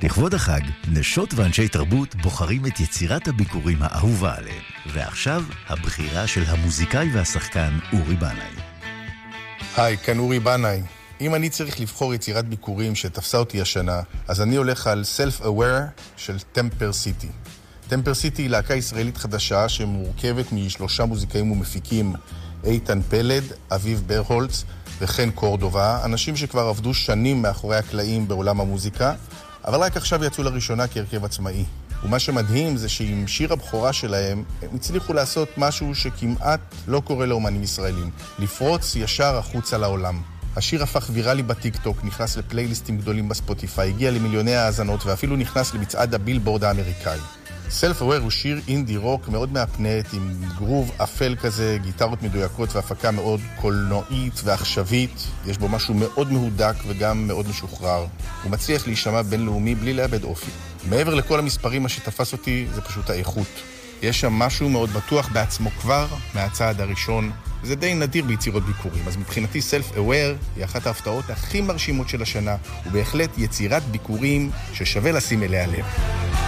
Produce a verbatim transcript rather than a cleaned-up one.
לכבוד החג, נשות ואנשי תרבות בוחרים את יצירת הביקורים האהובה עליהם. ועכשיו, הבחירה של המוזיקאי והשחקן אורי בנאי. היי, כאן אורי בנאי. אם אני צריך לבחור יצירת ביקורים שתפסה אותי השנה, אז אני הולך על Self-Aware של טמפר סיטי. טמפר סיטי היא להקה ישראלית חדשה שמורכבת משלושה מוזיקאים ומפיקים, איתן פלד, אביב ברהולץ וכן קורדובה, אנשים שכבר עבדו שנים מאחורי הקלעים בעולם המוזיקה, אבל רק עכשיו יצאו לראשונה כהרכב עצמאי. ומה שמדהים זה שעם שיר הבכורה שלהם, הם הצליחו לעשות משהו שכמעט לא קורה לאומנים ישראלים, לפרוץ ישר החוצה לעולם. השיר הפך ויראלי בטיק-טוק, נכנס לפלייליסטים גדולים בספוטיפיי, הגיע למיליוני האזנות ואפילו נכנס למצעד הבילבורד האמריקאי. Self-Aware הוא שיר אינדי רוק מאוד מהפנט, עם גרוב אפל כזה, גיטרות מדויקות והפקה מאוד קולנועית ועכשווית. יש בו משהו מאוד מהודק וגם מאוד משוחרר. הוא מצליח להישמע בינלאומי בלי לאבד אופי. מעבר לכל המספרים, מה שתפס אותי זה פשוט האיכות. יש שם משהו מאוד בטוח בעצמו כבר מהצעד הראשון. זה די נדיר ביצירות ביקורים, אז מבחינתי Self-Aware היא אחת ההפתעות הכי מרשימות של השנה, ובהחלט יצירת ביקורים ששווה לשים אליה לב.